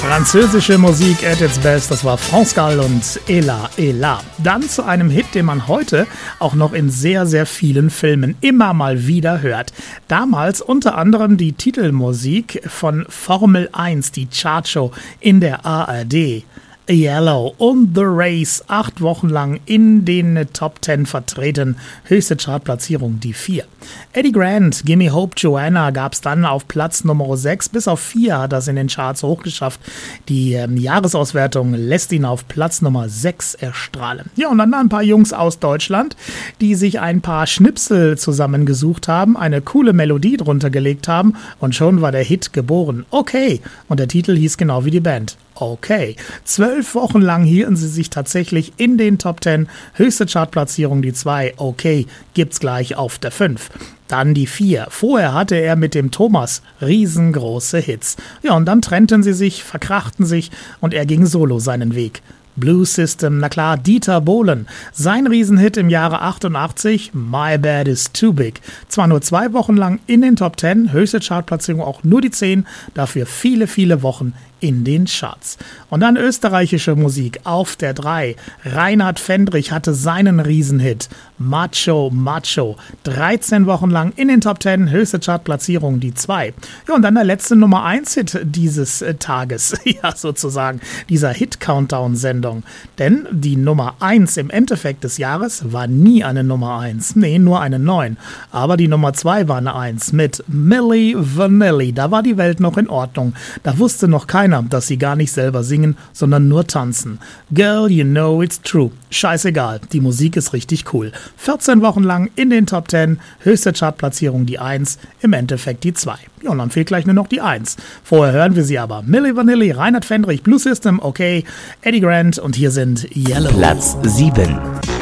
Französische Musik at its best, das war France Gall und Ella Ella. Dann zu einem Hit, den man heute auch noch in sehr, sehr vielen Filmen immer mal wieder hört. Damals unter anderem die Titelmusik von Formel 1, die Chartshow in der ARD. Yellow und The Race, 8 Wochen lang in den Top 10 vertreten. Höchste Chartplatzierung die 4. Eddie Grant, Gimme Hope Joanna gab es dann auf Platz Nummer 6. Bis auf 4 hat das in den Charts hochgeschafft. Die Jahresauswertung lässt ihn auf Platz Nummer 6 erstrahlen. Ja, und dann ein paar Jungs aus Deutschland, die sich ein paar Schnipsel zusammengesucht haben, eine coole Melodie drunter gelegt haben und schon war der Hit geboren. Okay, und der Titel hieß genau wie die Band. Okay. 12 Wochen lang hielten sie sich tatsächlich in den Top 10. Höchste Chartplatzierung die 2. Okay, gibt's gleich auf der 5. Dann die 4. Vorher hatte er mit dem Thomas riesengroße Hits. Ja, und dann trennten sie sich, verkrachten sich und er ging solo seinen Weg. Blue System, na klar, Dieter Bohlen. Sein Riesenhit im Jahre 88, My Bad is Too Big. Zwar nur 2 Wochen lang in den Top 10, höchste Chartplatzierung auch nur die 10, dafür viele, viele Wochen in den Charts. Und dann österreichische Musik auf der 3. Reinhard Fendrich hatte seinen Riesenhit Macho Macho. 13 Wochen lang in den Top 10, höchste Chartplatzierung die 2. Ja, und dann der letzte Nummer 1 Hit dieses Tages, ja sozusagen, dieser Hit-Countdown-Sendung. Denn die Nummer 1 im Endeffekt des Jahres war nie eine Nummer 1. Nee, nur eine 9. Aber die Nummer 2 war eine 1 mit Milli Vanilli. Da war die Welt noch in Ordnung. Da wusste noch keiner, dass sie gar nicht selber singen, sondern nur tanzen. Girl, you know it's true. Scheißegal, die Musik ist richtig cool. 14 Wochen lang in den Top 10, höchste Chartplatzierung die 1, im Endeffekt die 2. Ja, und dann fehlt gleich nur noch die 1. Vorher hören wir sie aber. Milli Vanilli, Reinhard Fendrich, Blue System, okay, Eddie Grant und hier sind Yellow. Platz 7.